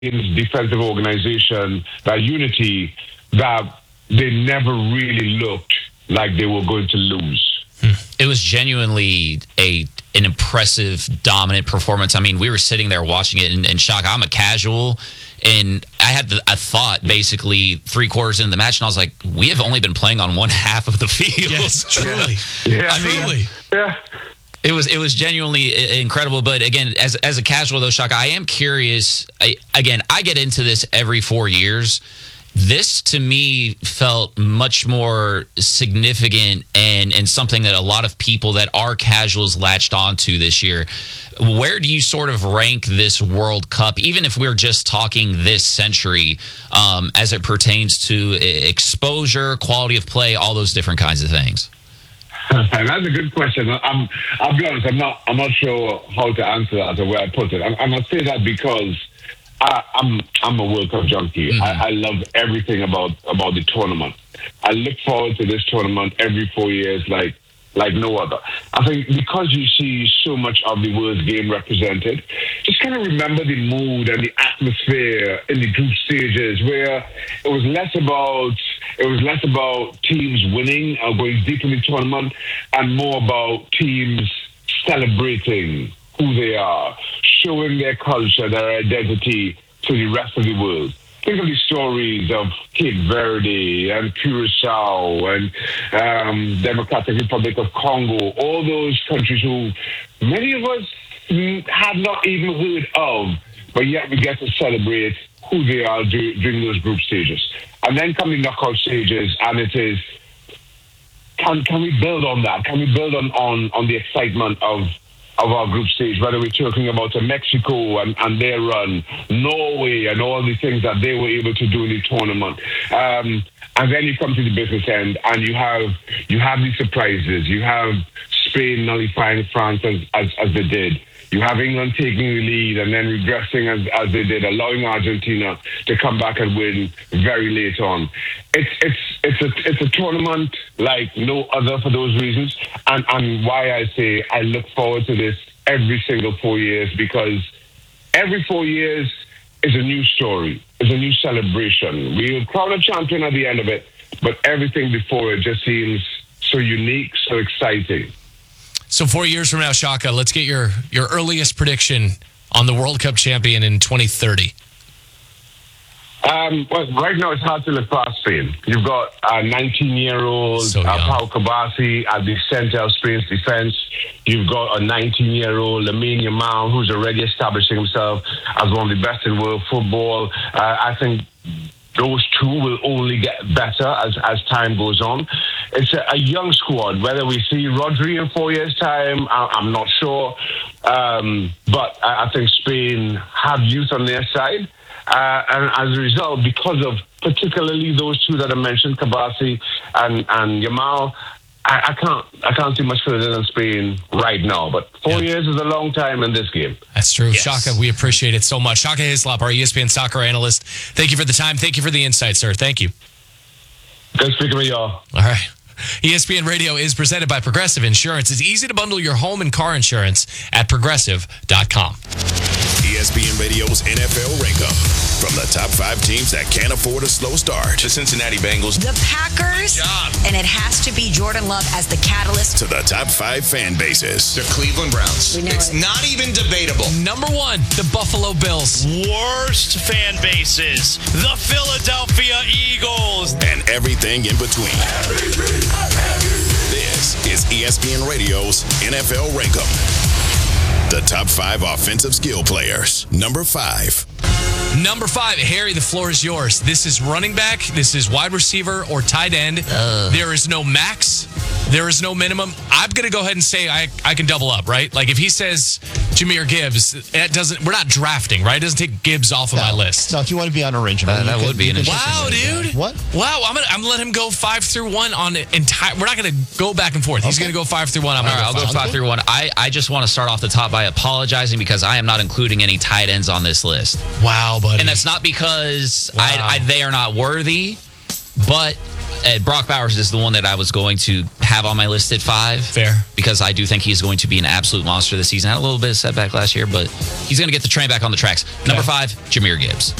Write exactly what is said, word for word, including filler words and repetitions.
defensive organization, that unity, that they never really looked like they were going to lose. It was genuinely a an impressive, dominant performance. I mean, we were sitting there watching it in, in shock. I'm a casual, and I had the, I thought basically three quarters into the match, and I was like, we have only been playing on one half of the field. Yes, truly. Yeah. I mean, truly. Yeah. It was it was genuinely incredible. But again, as as a casual though, Shaka, I am curious. I, again, I get into this every four years. This to me felt much more significant and and something that a lot of people that are casuals latched onto this year. Where do you sort of rank this World Cup, even if we're just talking this century, um, as it pertains to exposure, quality of play, all those different kinds of things? And that's a good question. I'm, I'll be honest, I'm not, I'm not sure how to answer that or where I put it. I, I must say that because I, I'm, I'm a World Cup junkie. Mm-hmm. I, I love everything about, about the tournament. I look forward to this tournament every four years, like, like no other. I think because you see so much of the world's game represented, just kind of remember the mood and the atmosphere in the group stages where it was less about it was less about teams winning or going deep in the tournament and more about teams celebrating who they are, showing their culture, their identity to the rest of the world. Think of the stories of Cape Verde and Curacao and um, Democratic Republic of Congo, all those countries who many of us had not even heard of, but yet we get to celebrate who they are during those group stages. And then come the knockout stages, and it is, can can we build on that? Can we build on, on, on the excitement of of our group stage, whether we're talking about uh, Mexico and, and their run, Norway and all the things that they were able to do in the tournament. Um, and then you come to the business end and you have you have these surprises. You have Spain nullifying France as, as, as they did. You have England taking the lead and then regressing as, as they did, allowing Argentina to come back and win very late on. It's it's it's a it's a tournament like no other for those reasons, and and why I say I look forward to this every single four years because every four years is a new story, is a new celebration. We'll crown a champion at the end of it, but everything before it just seems so unique, so exciting. So four years from now, Shaka, let's get your, your earliest prediction on the World Cup champion in twenty thirty. Um, well, right now it's hard to look past Spain. You've got a nineteen-year-old so uh, Pau Kabasi at the center of Spain's defense. You've got a nineteen-year-old Lamine Yamal who's already establishing himself as one of the best in world football. Uh, I think those two will only get better as, as time goes on. It's a, a young squad. Whether we see Rodri in four years' time, I, I'm not sure. Um, but I, I think Spain have youth on their side. Uh, and as a result, because of particularly those two that I mentioned, Kabasi and, and Yamal, I, I can't I can't see much further than Spain right now. But four yeah. years is a long time in this game. That's true. Yes. Shaka, we appreciate it so much. Shaka Hislop, our E S P N soccer analyst. Thank you for the time. Thank you for the insight, sir. Thank you. Good speaking with y'all. All right. E S P N Radio is presented by Progressive Insurance. It's easy to bundle your home and car insurance at progressive dot com. E S P N Radio's N F L Rank-Up. From the top five teams that can't afford a slow start. The Cincinnati Bengals. The Packers. And it has to be Jordan Love as the catalyst. To the top five fan bases. The Cleveland Browns. It's it. not even debatable. Number one, the Buffalo Bills. Worst fan bases. The Philadelphia Eagles. And everything in between. This is E S P N Radio's N F L Rank-Up. The top five offensive skill players. Number five. Number five, Harry, the floor is yours. This is running back, this is wide receiver, or tight end. Uh. There is no max. There is no minimum. I'm going to go ahead and say I, I can double up, right? Like if he says Jahmyr Gibbs, it doesn't. We're not drafting, right? It doesn't take Gibbs off of no. my list. No, if you want to be unoriginal. Uh, that could, would be an interesting. Wow, dude. What? Wow, I'm going to I'm let him go five through one on the entire. We're not going to go back and forth. He's okay. going to go five through one. I'm All right, go I'll five. go five through one. I, I just want to start off the top by apologizing because I am not including any tight ends on this list. Wow, buddy. And that's not because wow. I, I, they are not worthy, but uh, Brock Bowers is the one that I was going to have on my list at five. Fair. Because I do think he's going to be an absolute monster this season. Had a little bit of setback last year, but he's going to get the train back on the tracks. Number five, Jahmyr Gibbs.